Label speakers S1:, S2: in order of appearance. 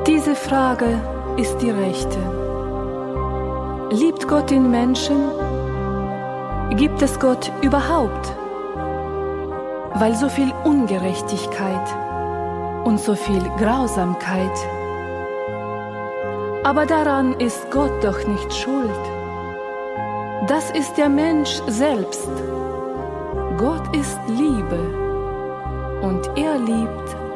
S1: Diese Frage ist die rechte. Liebt Gott den Menschen? Gibt es Gott überhaupt? Weil so viel Ungerechtigkeit und so viel Grausamkeit. Aber daran ist Gott doch nicht schuld. Das ist der Mensch selbst. Gott ist Liebe und er liebt